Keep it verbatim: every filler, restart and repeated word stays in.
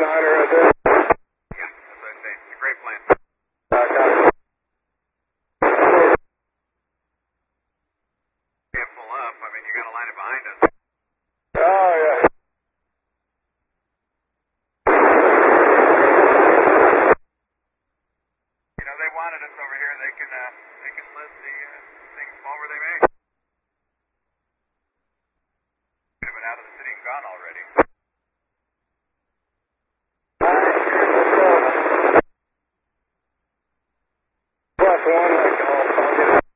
Hunter right there. Yeah, that's what I say. It's a great plan. Uh, copy. Can't pull up. I mean, you got to line it behind us. Oh, yeah. You know, they wanted us over here. They can, uh, they can let the uh, things fall where they may. Could have been out of the city and gone already.